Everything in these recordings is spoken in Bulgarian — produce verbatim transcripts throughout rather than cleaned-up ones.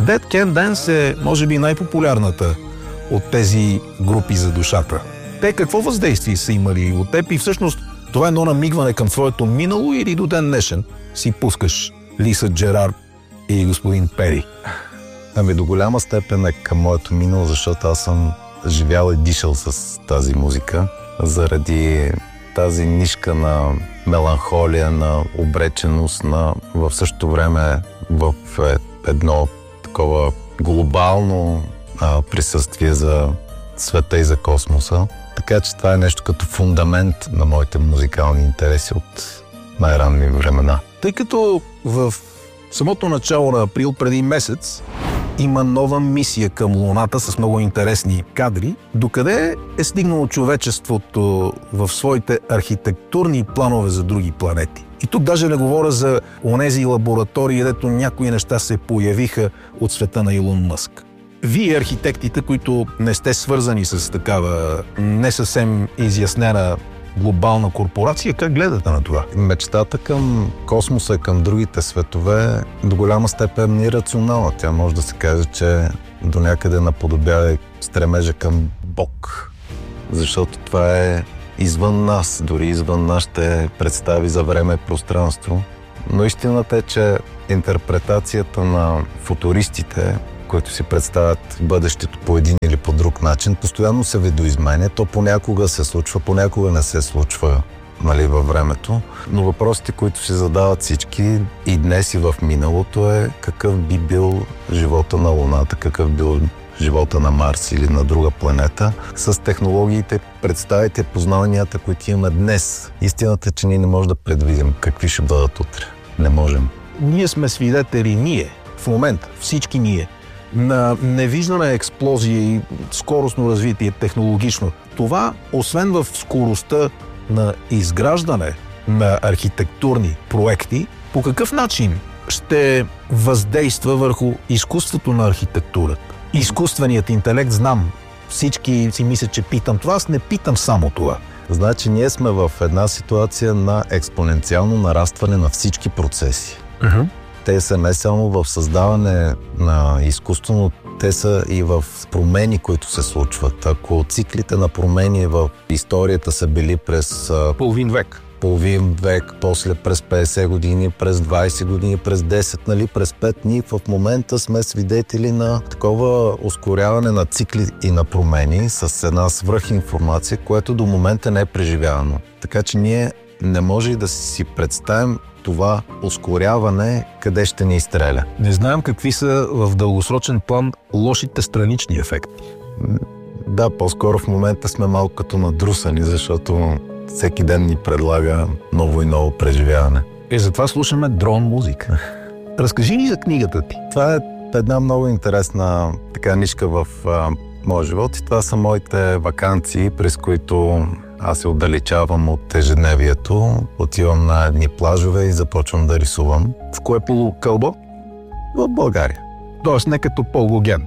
Dead Can Dance е, може би, най-популярната от тези групи за душата. Те какво въздействие са имали от теб и всъщност това е едно намигване към твоето минало или до ден днешен си пускаш Лиса Джерард и господин Пери? Ами до голяма степен е към моето минало, защото аз съм живял и дишал с тази музика заради тази нишка на меланхолия, на обреченост, на в същото време в едно такова глобално а, присъствие за света и за космоса. Така че това е нещо като фундамент на моите музикални интереси от най-ранни времена. Тъй като в самото начало на април, преди месец, има нова мисия към Луната с много интересни кадри, докъде е стигнало човечеството в своите архитектурни планове за други планети. И тук даже не говоря за онези лаборатории, където някои неща се появиха от света на Илон Мъск. Вие, архитектите, които не сте свързани с такава не съвсем изяснена глобална корпорация, как гледате на това? Мечтата към космоса, към другите светове до голяма степен е рационална. Тя може да се каже, че до някъде наподобява стремежа към Бог. Защото това е извън нас, дори извън нашите представи за време и пространство. Но истината е, че интерпретацията на футуристите, които си представят бъдещето по един или по друг начин, постоянно се видоизменя. То понякога се случва, понякога не се случва, нали, във времето. Но въпросите, които се задават всички и днес и в миналото е какъв би бил живота на Луната, какъв бил живота на Марс или на друга планета с технологиите, представите, познанията, които имаме днес. Истината е, че ние не можем да предвидим какви ще бъдат утре. Не можем. Ние сме свидетели, ние, в момента, всички ние, на невиждана експлозия и скоростно развитие технологично. Това, освен в скоростта на изграждане на архитектурни проекти, по какъв начин ще въздейства върху изкуството на архитектурата? Изкуственият интелект, знам, всички си мислят, че питам това, аз не питам само това. Значи ние сме в една ситуация на експоненциално нарастване на всички процеси. Uh-huh. Те са не само в създаване на изкуство, но те са и в промени, които се случват. Ако циклите на промени в историята са били през половин век, половин век, после през петдесет години, през двадесет години, през десет, нали, през пет дни, в момента сме свидетели на такова ускоряване на цикли и на промени с една свръхинформация, което до момента не е преживявано. Така че ние не може и да си представим това ускоряване къде ще ни изстреля. Не знаем какви са в дългосрочен план лошите странични ефекти. Да, по-скоро в момента сме малко като надрусани, защото всеки ден ни предлага ново и ново преживяване. И затова слушаме дрон музика. Разкажи ни за книгата ти. Това е една много интересна така нишка в а, моя живот и това са моите ваканции, през които аз се отдалечавам от ежедневието, отивам на едни плажове и започвам да рисувам. В кое полукълбо? В България. Тоест не като Пол Гоген.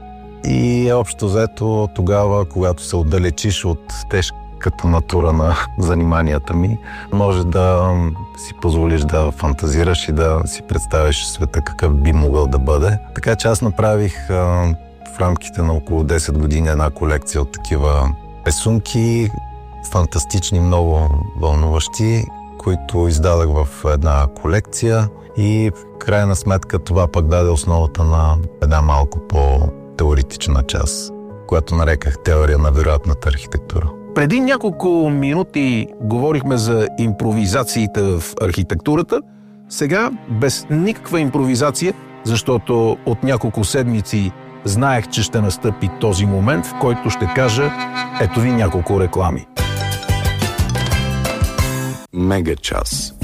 И общо взето тогава, когато се отдалечиш от тежката натура на заниманията ми, може да си позволиш да фантазираш и да си представиш света какъв би могъл да бъде. Така че аз направих а, в рамките на около десет години една колекция от такива рисунки, фантастични, много вълнуващи, които издадах в една колекция и в крайна сметка това пък даде основата на една малко по-теоретична част, която нареках теория на вероятната архитектура. Преди няколко минути говорихме за импровизациите в архитектурата. Сега без никаква импровизация, защото от няколко седмици знаех, че ще настъпи този момент, в който ще кажа ето ви няколко реклами. Мега час.